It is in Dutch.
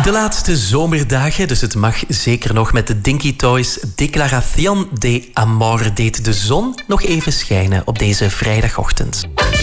De laatste zomerdagen, dus het mag zeker nog met de Dinky Toys. Declaración de Amor deed de zon nog even schijnen op deze vrijdagochtend.